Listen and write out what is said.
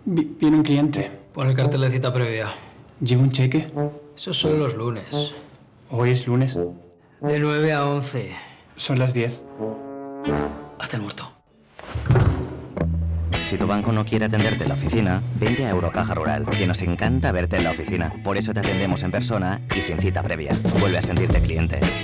Viene un cliente. Pon el cartel de cita previa. ¿Llevo un cheque? Eso son los lunes. ¿Hoy es lunes? De 9 a 11. Son las 10. Haz el muerto. Si tu banco no quiere atenderte en la oficina, vente a Eurocaja Rural, que nos encanta verte en la oficina. Por eso te atendemos en persona y sin cita previa. Vuelve a sentirte cliente.